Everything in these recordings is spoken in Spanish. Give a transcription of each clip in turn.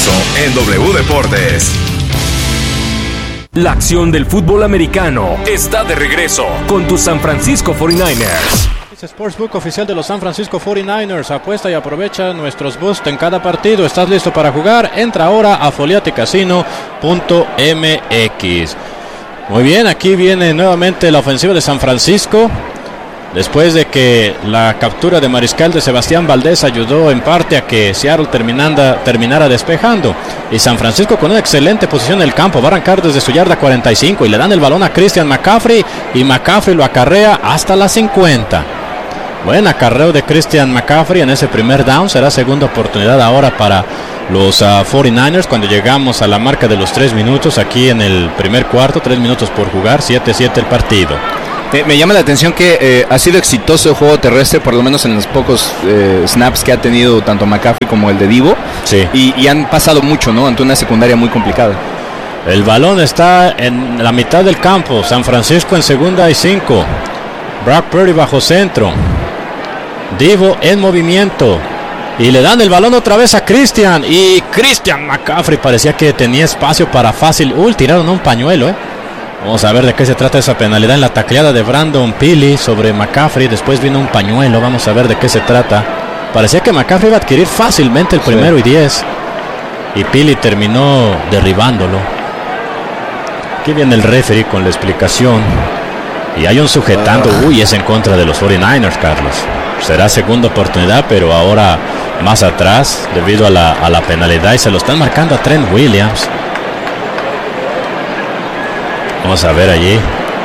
regreso en W Deportes. La acción del fútbol americano está de regreso con tus San Francisco 49ers. Sportsbook oficial de los San Francisco 49ers. Apuesta y aprovecha nuestros boosts en cada partido. ¿Estás listo para jugar? Entra ahora a foliaticasino.mx. Muy bien, aquí viene nuevamente la ofensiva de San Francisco. Después de que la captura de mariscal de Sebastián Valdés ayudó en parte a que Seattle terminara despejando. Y San Francisco con una excelente posición en el campo. Va a arrancar desde su yarda 45 y le dan el balón a Christian McCaffrey. Y McCaffrey lo acarrea hasta la 50. Buen acarreo de Christian McCaffrey en ese primer down. Será segunda oportunidad ahora para los 49ers cuando llegamos a la marca de los 3 minutos aquí en el primer cuarto. 3 minutos por jugar, 7-7 el partido. Me llama la atención que ha sido exitoso el juego terrestre, por lo menos en los pocos snaps que ha tenido tanto McCaffrey como el de Divo. Sí. Y han pasado mucho, ¿no? Ante una secundaria muy complicada. El balón está en la mitad del campo. San Francisco en 2:5. Brock Purdy bajo centro. Divo en movimiento. Y le dan el balón otra vez a Christian. Y Christian McCaffrey parecía que tenía espacio para fácil. Tiraron un pañuelo, Vamos a ver de qué se trata esa penalidad en la tacleada de Brandon Pili sobre McCaffrey. Después vino un pañuelo. Vamos a ver de qué se trata. Parecía que McCaffrey iba a adquirir fácilmente el primero y 10. Y Pili terminó derribándolo. Aquí viene el referee con la explicación. Y hay un sujetando. Es en contra de los 49ers, Carlos. Será segunda oportunidad, pero ahora más atrás debido a la penalidad. Y se lo están marcando a Trent Williams. Vamos a ver allí.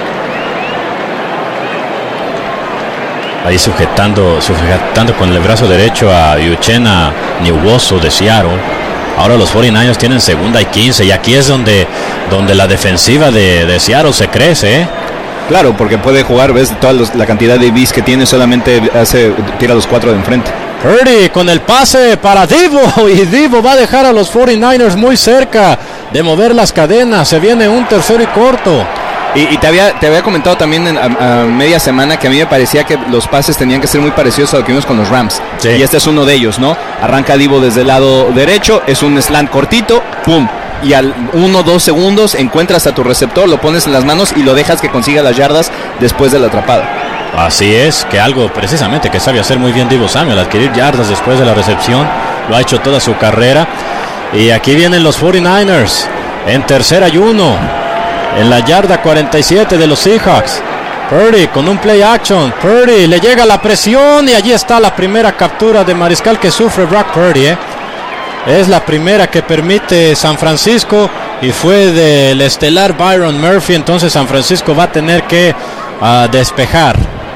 Ahí sujetando con el brazo derecho a Uchenna Nwosu de Seattle. Ahora los 49ers tienen segunda y 15. Y aquí es donde la defensiva de Seattle se crece, Claro, porque puede jugar, ves, la cantidad de bis que tiene, solamente tira los 4 de enfrente. Purdy con el pase para Divo. Y Divo va a dejar a los 49ers muy cerca de mover las cadenas. Se viene un tercero y corto. Y te había comentado también a media semana que a mí me parecía que los pases tenían que ser muy parecidos a lo que vimos con los Rams. Sí. Y este es uno de ellos, ¿no? Arranca Divo desde el lado derecho, es un slant cortito, ¡pum! Y al 1-2 segundos encuentras a tu receptor, lo pones en las manos y lo dejas que consiga las yardas después de la atrapada. Así es, que algo precisamente que sabe hacer muy bien Divo Samuel, adquirir yardas después de la recepción. Lo ha hecho toda su carrera. Y aquí vienen los 49ers en 3-1 en la yarda 47 de los Seahawks. Purdy con un play action. Purdy le llega la presión y allí está la primera captura de mariscal que sufre Brock Purdy. Es la primera que permite San Francisco y fue del estelar Byron Murphy. Entonces San Francisco va a tener que despejar.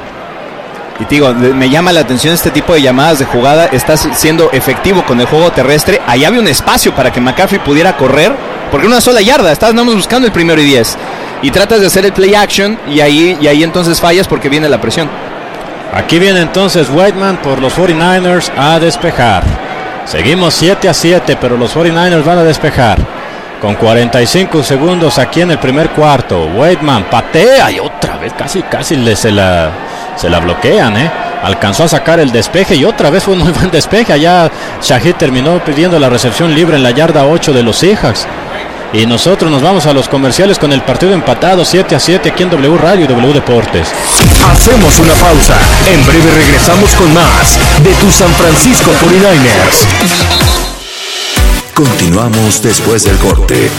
Y te digo, me llama la atención este tipo de llamadas de jugada. Estás siendo efectivo con el juego terrestre. Ahí había un espacio para que McCaffrey pudiera correr, porque una sola yarda, estábamos buscando el primero y 10. Y tratas de hacer el play action y ahí entonces fallas porque viene la presión. Aquí viene entonces Whiteman por los 49ers a despejar. Seguimos 7-7, pero los 49ers van a despejar. Con 45 segundos aquí en el primer cuarto. Whiteman patea y otra vez casi se la bloquean, Alcanzó a sacar el despeje y otra vez fue un muy buen despeje. Allá Shahid terminó pidiendo la recepción libre en la yarda 8 de los Seahawks. Y nosotros nos vamos a los comerciales con el partido empatado 7-7 aquí en W Radio y W Deportes. Hacemos una pausa. En breve regresamos con más de tus San Francisco 49ers. Continuamos después del corte.